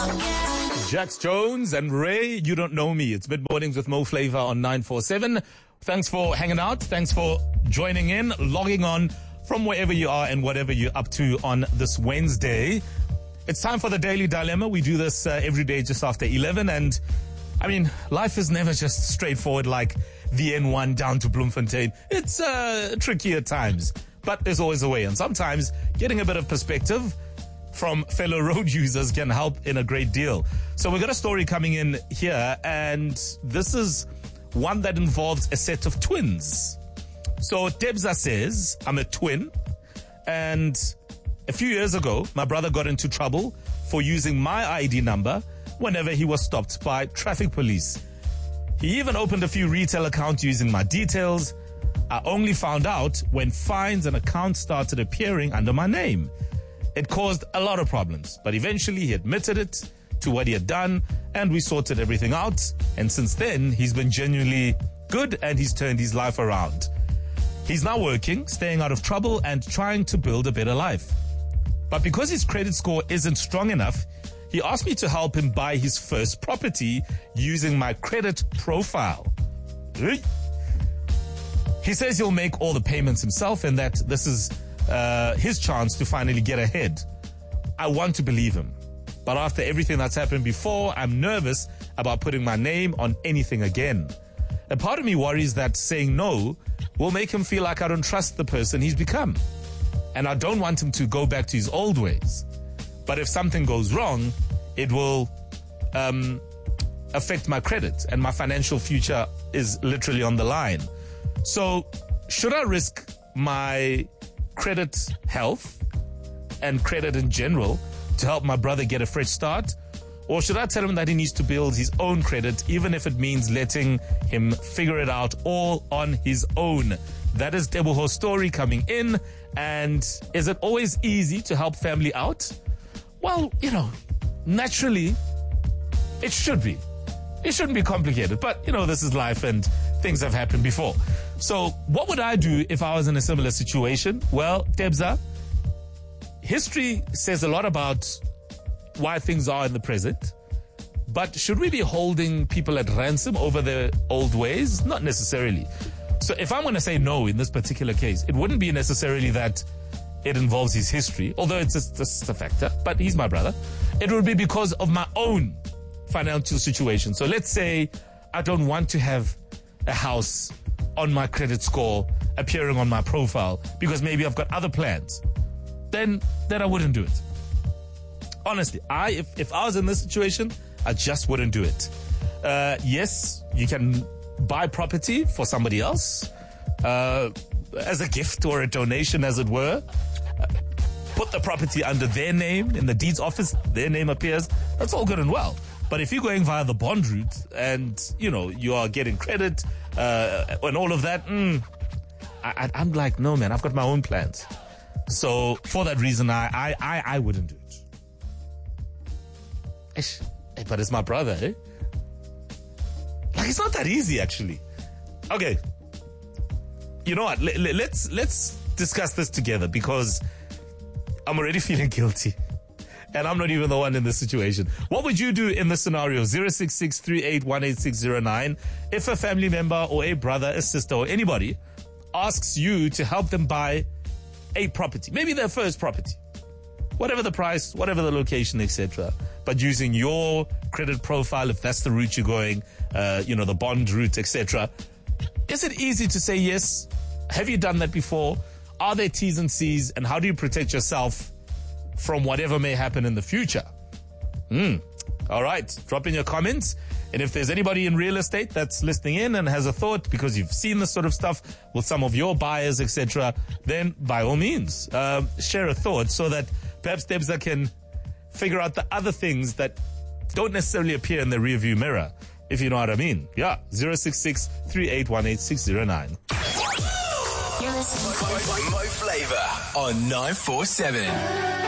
Jax Jones and Ray, You Don't Know Me. It's Mid Mornings with Mo Flavor on 947. Thanks for hanging out. Thanks for joining in, logging on from wherever you are and whatever you're up to on this Wednesday. It's time for the Daily Dilemma. We do this every day just after 11. And, I mean, life is never just straightforward like the N1 down to Bloemfontein. It's tricky at times, but there's always a way. And sometimes getting a bit of perspective from fellow road users can help in a great deal. So we've got a story coming in here, and this is one that involves a set of twins. So Debza says, I'm a twin, and a few years ago, my brother got into trouble for using my ID number whenever he was stopped by traffic police. He even opened a few retail accounts using my details. I only found out when fines and accounts started appearing under my name. It caused a lot of problems, but eventually he admitted it to what he had done, and we sorted everything out. And since then, he's been genuinely good, and he's turned his life around. He's now working, staying out of trouble, and trying to build a better life. But because his credit score isn't strong enough, he asked me to help him buy his first property using my credit profile. He says he'll make all the payments himself and that this is his chance to finally get ahead. I want to believe him. But after everything that's happened before, I'm nervous about putting my name on anything again. A part of me worries that saying no will make him feel like I don't trust the person he's become. And I don't want him to go back to his old ways. But if something goes wrong, it will affect my credit, and my financial future is literally on the line. So should I risk my credit health and credit in general to help my brother get a fresh start? Or should I tell him that he needs to build his own credit, even if it means letting him figure it out all on his own? That is Teboho's story coming in. And is it always easy to help family out? Well, naturally, it should be. It shouldn't be complicated. But, this is life and things have happened before. So what would I do if I was in a similar situation? Well, Debza, history says a lot about why things are in the present. But should we be holding people at ransom over their old ways? Not necessarily. So if I'm going to say no in this particular case, it wouldn't be necessarily that it involves his history, although it's just a factor, but he's my brother. It would be because of my own financial situation. So let's say I don't want to have a house on my credit score appearing on my profile because maybe I've got other plans. Then I wouldn't do it. Honestly, if I was in this situation, I just wouldn't do it. Yes, you can buy property for somebody else as a gift or a donation, as it were. Put the property under their name in the deeds office, their name appears. That's all good and well. But if you're going via the bond route and, you are getting credit and all of that, I'm like, no, man, I've got my own plans. So for that reason, I wouldn't do it. But it's my brother, eh? Like, it's not that easy, actually. Okay. You know what? Let's discuss this together because I'm already feeling guilty. And I'm not even the one in this situation. What would you do in this scenario? 066-3818-609. If a family member or a brother, a sister, or anybody asks you to help them buy a property, maybe their first property, whatever the price, whatever the location, etc., but using your credit profile, if that's the route you're going, the bond route, etc., is it easy to say yes? Have you done that before? Are there T's and C's? And how do you protect yourself from whatever may happen in the future? All right. Drop in your comments. And if there's anybody in real estate that's listening in and has a thought because you've seen this sort of stuff with some of your buyers, etc., then by all means, share a thought so that perhaps Debza can figure out the other things that don't necessarily appear in the rearview mirror, if you know what I mean. Yeah, 066-3818-609. You're listening to Mo Flavor on 947.